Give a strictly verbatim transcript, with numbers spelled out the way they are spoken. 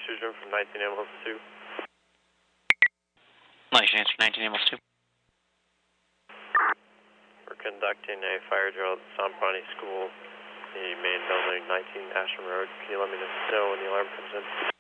Susan from nineteen Ambulance two. Nice answer, nineteen Ambulance two. We're conducting a fire drill at Sampani School, the main building, nineteen Ashram Road. Can you let me know when the alarm comes in?